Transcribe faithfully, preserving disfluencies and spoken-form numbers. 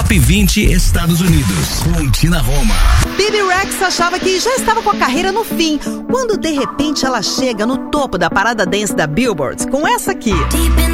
Top vinte Estados Unidos, com Tina Roma. Bibi Rex achava que já estava com a carreira no fim, quando de repente ela chega no topo da parada dance da Billboard com essa aqui.